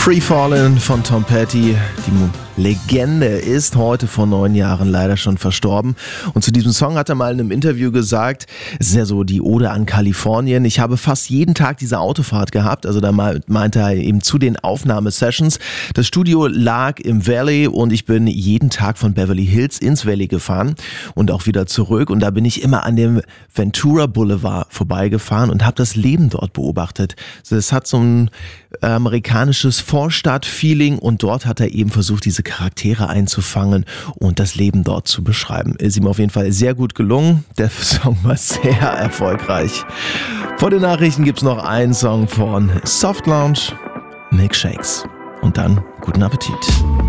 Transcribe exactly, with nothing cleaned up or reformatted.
Free Fallin' von Tom Petty. Die Legende ist heute vor neun Jahren leider schon verstorben. Und zu diesem Song hat er mal in einem Interview gesagt, es ist ja so die Ode an Kalifornien. Ich habe fast jeden Tag diese Autofahrt gehabt. Also da meinte er eben zu den Aufnahmesessions. Das Studio lag im Valley und ich bin jeden Tag von Beverly Hills ins Valley gefahren und auch wieder zurück. Und da bin ich immer an dem Ventura Boulevard vorbeigefahren und habe das Leben dort beobachtet. Also es hat so ein amerikanisches Vorstadt-Feeling und dort hat er eben versucht, diese Charaktere einzufangen und das Leben dort zu beschreiben. Ist ihm auf jeden Fall sehr gut gelungen. Der Song war sehr erfolgreich. Vor den Nachrichten gibt's noch einen Song von Soft Lounge, Milkshakes. Und dann guten Appetit.